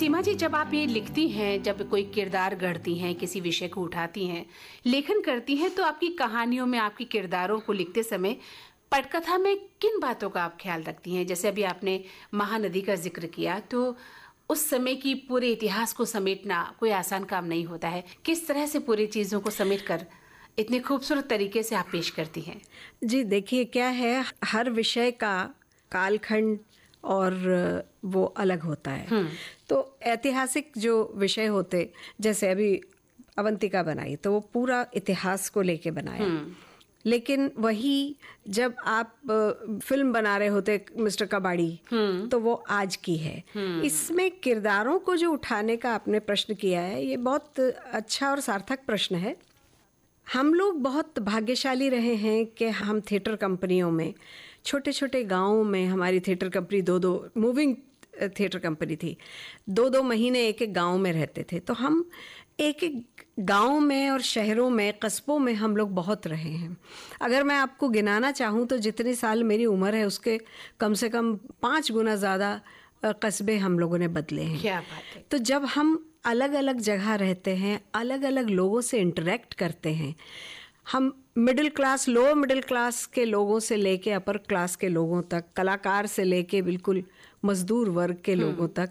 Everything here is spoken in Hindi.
सीमा जी, जब आप ये लिखती हैं, जब कोई किरदार गढ़ती हैं, किसी विषय को उठाती हैं, लेखन करती हैं, तो आपकी कहानियों में, आपकी किरदारों को लिखते समय पटकथा में किन बातों का आप ख्याल रखती हैं? जैसे अभी आपने महानदी का जिक्र किया, तो उस समय की पूरे इतिहास को समेटना कोई आसान काम नहीं होता है। किस तरह से पूरी चीज़ों को समेट कर इतने खूबसूरत तरीके से आप पेश करती हैं? जी देखिए, क्या है, हर विषय का कालखंड और वो अलग होता है। तो ऐतिहासिक जो विषय होते, जैसे अभी अवंतिका बनाई तो वो पूरा इतिहास को लेके बनाया। लेकिन वही जब आप फिल्म बना रहे होते मिस्टर कबाड़ी, तो वो आज की है। इसमें किरदारों को जो उठाने का आपने प्रश्न किया है, ये बहुत अच्छा और सार्थक प्रश्न है। हम लोग बहुत भाग्यशाली रहे हैं कि हम थिएटर कंपनियों में, छोटे छोटे गांवों में हमारी थिएटर कंपनी दो मूविंग थिएटर कंपनी थी, 2 महीने एक एक गांव में रहते थे। तो हम एक एक गांव में और शहरों में, कस्बों में हम लोग बहुत रहे हैं। अगर मैं आपको गिनाना चाहूँ तो जितने साल मेरी उम्र है उसके कम से कम 5 गुना ज़्यादा कस्बे हम लोगों ने बदले हैं। क्या बात है। तो जब हम अलग अलग जगह रहते हैं, अलग अलग लोगों से इंटरेक्ट करते हैं, हम middle class, lower middle class के लोगों से लेके अपर क्लास के लोगों तक, कलाकार से लेके बिल्कुल मजदूर वर्ग के लोगों तक,